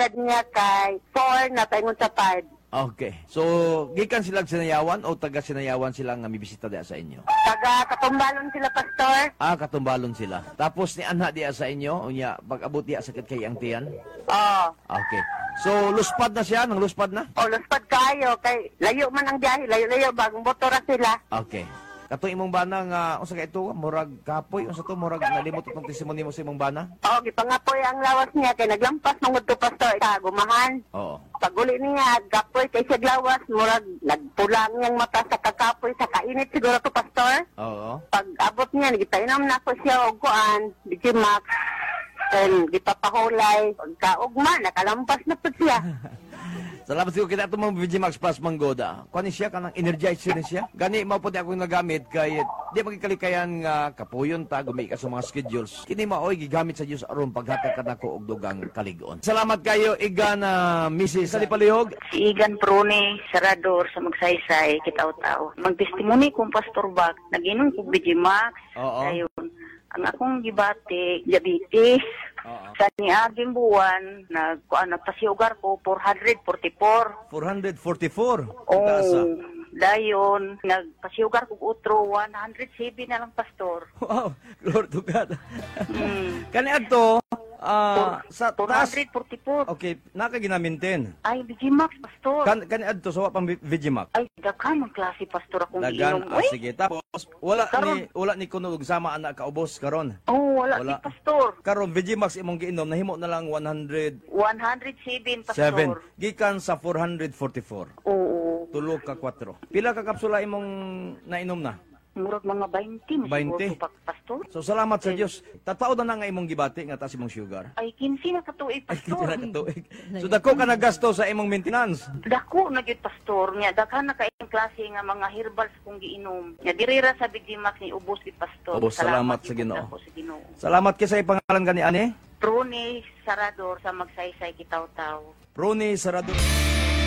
agad niya kay 4 na paingon sa 5. Okay. So, gikan sila Sinayawan o taga Sinayawan sila nga mibisita diya sa inyo? Taga Katumbalon sila, Pastor. Katumbalon sila. Tapos ni anha diya sa inyo, unya pag-abot diya sakit kay ang tiyan? Oo. Okay. So, luspad na siya? Nang luspad na? O, luspad kayo. Kay layo man ang biyahe. Layo-layo. Bagong motora sila. Okay. Kato imong bana nga, unsa ka ito, murag kapoy, unsa to, murag nalimot itong testimony mo sa imong bana? Oo, gipangapoy ang lawas niya. Kay naglampas mangod to, Pastor. Sa gumahan. Oo. Paguli niya, gapoy kay siya lawas. Murag nagpula niyang mata sa kakapoy. Sa kainit siguro to, Pastor. Oo. Pag abot niya, nagipainom na ko siya o kuan. Digimax. Then, gipapahulay. Pagkaugma, nakalampas na po siya. Salamat siguro kita itong mga VGMAX Plus Manggoda. Kuha siya, kanang energizer ni siya. Gani, mao po di ako nagamit kay di magkalikayan nga kapuyon ta, gumi ka sa mga schedules. Kini maoy, gigamit sa Diyos aron paghatag ka na ko og dugang kaligon. Salamat kayo, Igan, Mrs. Salipalihog. Si Igan Prone, Sarador sa Magsaysay, Kitaw-Taw. Magtestimony kong Pastor Bak, nag-inom ko Vigimax. Oo. Ayun. Ang akong gibati, diabetes. Oo. Sa niaging buwan, nagpasiugar ko 444. 444. Oh, Taasa. dayon, nagpasiugar ko utro 107 na lang, Pastor. Wow, Lord to God. Hmm. Kani adto, sa taas. 444. Okay, nakaginamintin. Ay, Vigimax, Pastor. Kani adto sa pang VGMAX. Ay, daghan ang klase, Pastor, akong Dagan, giinom. Uy, sige. Tapos, wala ni kuno og sama anak kaubos karon. oh, wala, Wala. si Pastor. Karon VGMAX imong giinom nahimo na lang 107. 107, Pastor. Gikan sa 444. Oo. Tulo ka 4. Pila ka kapsula imong nainom na? Murag mga 20. 20? Pastor. So salamat sa Dios. Tatao na nga imong gibati nga taas imong sugar. Ay, 15 na katuig, Ay, Pastor. kita na katuig. So dako ka nagasto sa imong maintenance. Dako na gyud, Pastor. Nya daghan na kaayong klase nga mga herbals kung giinom. Nya dirira sa Vigimax ni ubos gid, Pastor. Ubos, salamat sa gyud Ginoo. ako sa Ginoo. Salamat kay sa ipangalan gani ani. Prone Sarador sa Magsaysay, Kitaw-Taw. Prone Sarador.